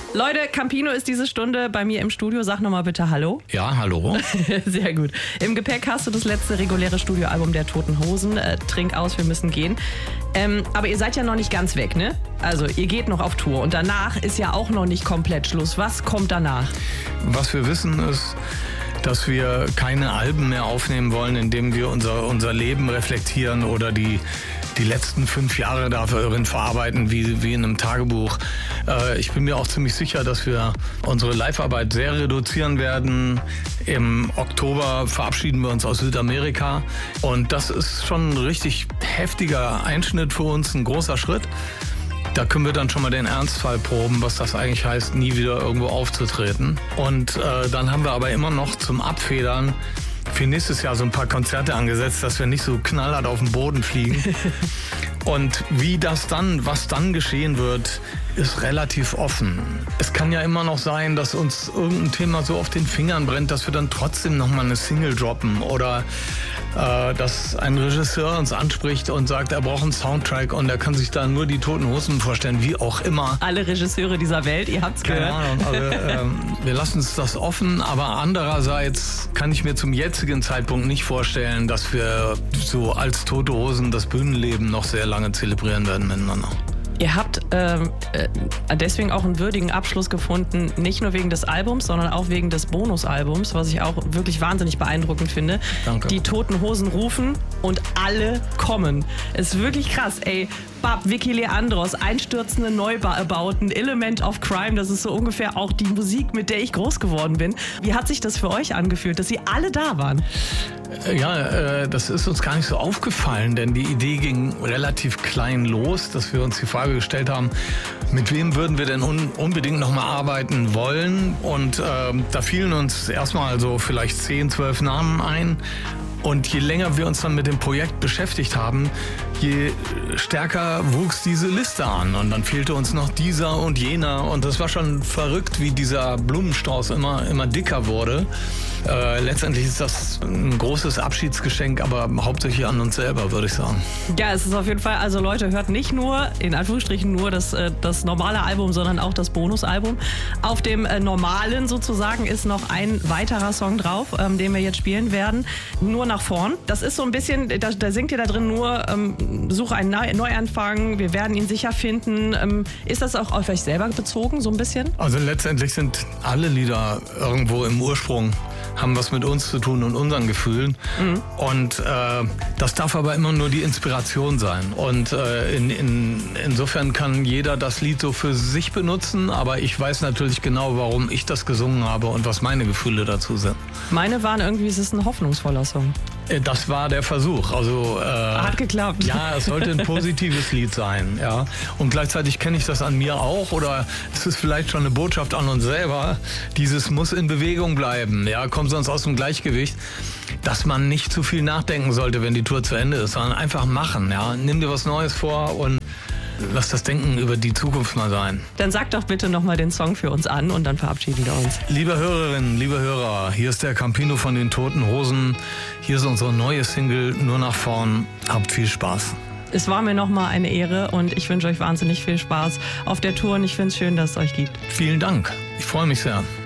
Leute, Campino ist diese Stunde bei mir im Studio. Sag nochmal bitte Hallo. Ja, hallo. Sehr gut. Im Gepäck hast du das letzte reguläre Studioalbum der Toten Hosen. Trink aus, wir müssen gehen. Aber ihr seid ja noch nicht ganz weg, ne? Also ihr geht noch auf Tour und danach ist ja auch noch nicht komplett Schluss. Was kommt danach? Was wir wissen ist, dass wir keine Alben mehr aufnehmen wollen, indem wir unser Leben reflektieren oder die letzten 5 Jahre darin verarbeiten, wie in einem Tagebuch. Ich bin mir auch ziemlich sicher, dass wir unsere Live-Arbeit sehr reduzieren werden. Im Oktober verabschieden wir uns aus Südamerika. Und das ist schon ein richtig heftiger Einschnitt für uns, ein großer Schritt. Da können wir dann schon mal den Ernstfall proben, was das eigentlich heißt, nie wieder irgendwo aufzutreten. Und dann haben wir aber immer noch zum Abfedern für nächstes Jahr so ein paar Konzerte angesetzt, dass wir nicht so knallhart auf den Boden fliegen. Und was dann geschehen wird, ist relativ offen. Es kann ja immer noch sein, dass uns irgendein Thema so auf den Fingern brennt, dass wir dann trotzdem nochmal eine Single droppen oder dass ein Regisseur uns anspricht und sagt, er braucht einen Soundtrack und er kann sich da nur die Toten Hosen vorstellen, wie auch immer. Alle Regisseure dieser Welt, ihr habt's gehört. Keine Ahnung, also, wir lassen uns das offen, aber andererseits kann ich mir zum jetzigen Zeitpunkt nicht vorstellen, dass wir so als Tote Hosen das Bühnenleben noch sehr lange zelebrieren werden miteinander. Ihr habt deswegen auch einen würdigen Abschluss gefunden, nicht nur wegen des Albums, sondern auch wegen des Bonusalbums, was ich auch wirklich wahnsinnig beeindruckend finde. Danke. Die Toten Hosen rufen und alle kommen. Ist wirklich krass, ey. Bab, Vicky Leandros, einstürzende Neubauten, Element of Crime, das ist so ungefähr auch die Musik, mit der ich groß geworden bin. Wie hat sich das für euch angefühlt, dass Sie alle da waren? Ja, das ist uns gar nicht so aufgefallen, denn die Idee ging relativ klein los, dass wir uns die Frage gestellt haben, mit wem würden wir denn unbedingt nochmal arbeiten wollen? Und da fielen uns erstmal so vielleicht 10, 12 Namen ein. Und je länger wir uns dann mit dem Projekt beschäftigt haben, je stärker wuchs diese Liste an. Und dann fehlte uns noch dieser und jener. Und das war schon verrückt, wie dieser Blumenstrauß immer dicker wurde. Letztendlich ist das ein großes Abschiedsgeschenk, aber hauptsächlich an uns selber, würde ich sagen. Ja, es ist auf jeden Fall, also Leute, hört nicht nur, in Anführungsstrichen nur das normale Album, sondern auch das Bonusalbum. Auf dem normalen sozusagen ist noch ein weiterer Song drauf, den wir jetzt spielen werden. Nur nach vorn. Das ist so ein bisschen, da singt ihr da drin nur, suche einen Neuanfang, wir werden ihn sicher finden. Ist das auch auf euch selber bezogen, so ein bisschen? Also letztendlich sind alle Lieder irgendwo im Ursprung, haben was mit uns zu tun und unseren Gefühlen. Mhm. Und das darf aber immer nur die Inspiration sein. Und insofern kann jeder das Lied so für sich benutzen, aber ich weiß natürlich genau, warum ich das gesungen habe und was meine Gefühle dazu sind. Meine waren irgendwie, es ist ein hoffnungsvoller Song. Das war der Versuch. Also, hat geklappt. Ja, es sollte ein positives Lied sein. Ja. Und gleichzeitig kenne ich das an mir auch. Oder es ist vielleicht schon eine Botschaft an uns selber. Dieses muss in Bewegung bleiben. Ja, kommt sonst aus dem Gleichgewicht. Dass man nicht zu viel nachdenken sollte, wenn die Tour zu Ende ist, sondern einfach machen. Ja. Nimm dir was Neues vor und lass das Denken über die Zukunft mal sein. Dann sag doch bitte nochmal den Song für uns an und dann verabschieden wir uns. Liebe Hörerinnen, liebe Hörer, hier ist der Campino von den Toten Hosen. Hier ist unsere neue Single Nur nach vorn. Habt viel Spaß. Es war mir nochmal eine Ehre und ich wünsche euch wahnsinnig viel Spaß auf der Tour und ich finde es schön, dass es euch gibt. Vielen Dank. Ich freue mich sehr.